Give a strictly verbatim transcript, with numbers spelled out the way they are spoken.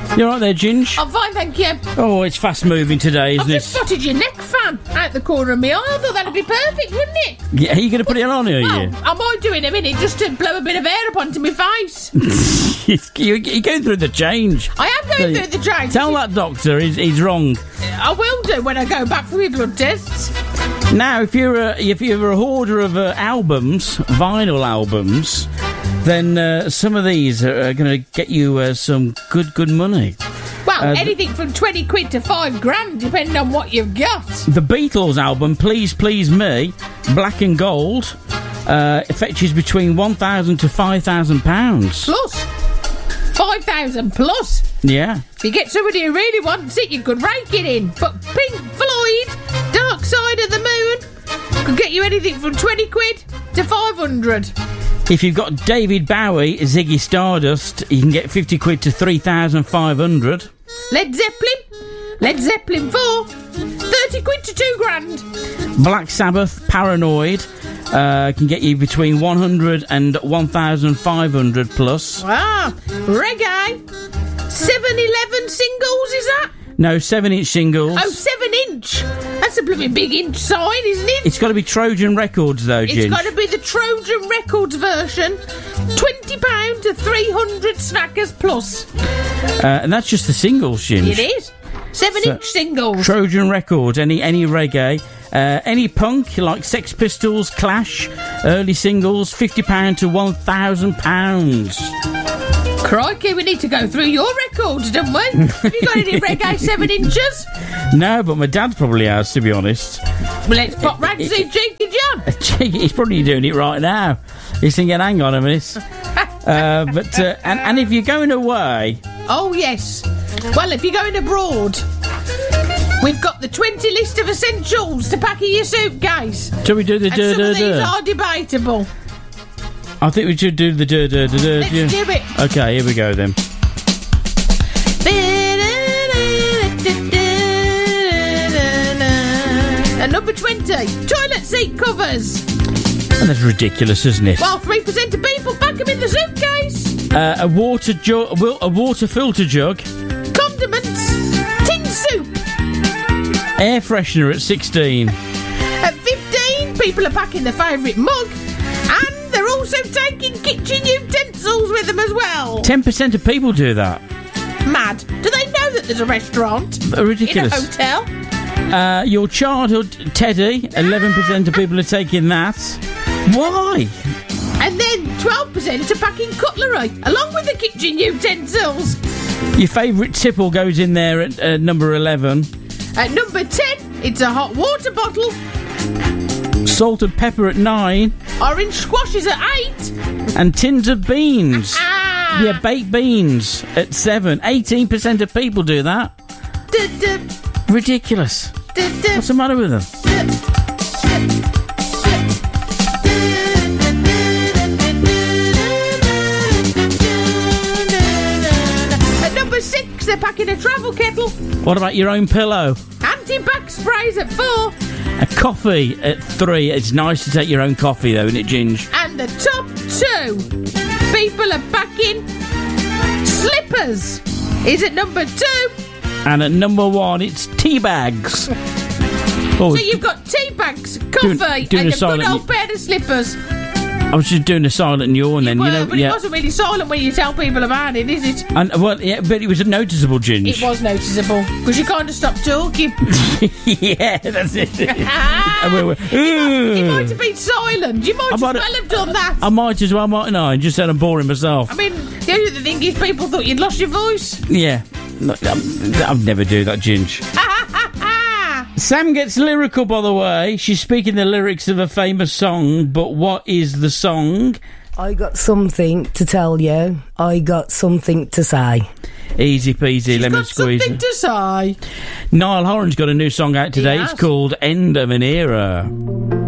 You all right there, Ginge? I'm fine, thank you. Oh, it's fast moving today, isn't I've it? just spotted your neck fan out the corner of my eye. I thought that'd be perfect, wouldn't it? Yeah, are you going to put it on, are you? Well, I might do in a minute just to blow a bit of air up onto my face. you're, you're going through the change. I am going So, through the change. Tell that doctor he's, he's wrong. I will do when I go back for my blood tests. Now, if you're a, if you're a hoarder of uh, albums, vinyl albums, then uh, some of these are, are going to get you uh, some good, good money. Well, Uh, anything from twenty quid to five grand, depending on what you've got. The Beatles album, Please Please Me, black and gold, uh, it fetches between one thousand to five thousand pounds. Plus. five thousand plus. Yeah. If you get somebody who really wants it, you could rake it in. But Pink Floyd, Dark Side of the Moon, could get you anything from twenty quid to five hundred. If you've got David Bowie, Ziggy Stardust, you can get fifty quid to three thousand five hundred. Led Zeppelin, Led Zeppelin four, thirty quid to two grand. Black Sabbath, Paranoid, uh, can get you between one hundred and one thousand five hundred plus. Ah, reggae, seven eleven singles, is that? No, seven inch singles. Oh, seven inch. That's a blooming big inch sign, isn't it? It's got to be Trojan Records, though, It's Ginge. got to be the Trojan Records version. twenty pounds to three hundred smackers plus. Uh, and that's just the singles, Ginge. It is. Seven inch So, singles. Trojan Records, any any reggae, uh, any punk like Sex Pistols, Clash, early singles, fifty pounds to one thousand pounds. Crikey, we need to go through your records, don't we? Have you got any reggae seven inches? No, but my dad probably has, to be honest. Well, let's pop round and see Cheeky John. He's probably doing it right now. He's thinking, hang on a minute. uh, but uh, and, and if you're going away, Oh, yes. Well, if you're going abroad, we've got the twenty list of essentials to pack in your suitcase. shall we do the And duh, some duh, of these duh? are debatable. I think we should do the duh, duh, duh, duh, Let's yeah. do it. Okay, here we go then. And number twenty, toilet seat covers. And that's ridiculous, isn't it? Well, three percent of people pack them in the suitcase. Uh, a water jug, a water filter jug, Condiments, tin soup. air freshener at sixteen. At fifteen, people are packing their favourite mug. And they're also taking kitchen utensils with them as well. Ten percent of people do that. Mad. Do they know that there's a restaurant Uh, in a ridiculous. hotel? Uh, your childhood teddy, eleven percent of people are taking that. Why? And then twelve percent are packing cutlery, along with the kitchen utensils. Your favourite tipple goes in there at uh, number eleven. At number ten, it's a hot water bottle. Salt and pepper at nine. Orange squashes at eight. And tins of beans. Ah! Yeah, baked beans at seven. eighteen percent of people do that. Duh, duh, Ridiculous. duh, duh, What's the matter with them? At number six, they're packing a travel kettle. What about your own pillow? Anti-back sprays at four. A coffee at three. It's nice to take your own coffee, though, isn't it, Ginge? And the top two, people are packing slippers. Is it number two? And at number one, it's tea bags. Oh, So you've got tea bags, coffee, Doing- doing and a a good silent- old pair of slippers. I was just doing a silent yawn then, well, you know. but yeah. it wasn't really silent when you tell people about it, is it? And well, yeah, but it was a noticeable, Ginge. It was noticeable because you can't stop talking. Yeah, that's it. Ah, And we were, you might "Ugh." have been silent. You might I as might well have- have done that. I might as well, mightn't I? Just said I'm boring myself. I mean, the only other thing is people thought you'd lost your voice. Yeah. No, I'm- I'll never do that, Ginge. Sam gets lyrical, by the way. She's speaking the lyrics of a famous song, but what is the song? I got something to tell you. I got something to say. Easy peasy, She's lemon got squeeze. something to say. Niall Horan's got a new song out today. He It's has. called End of an Era.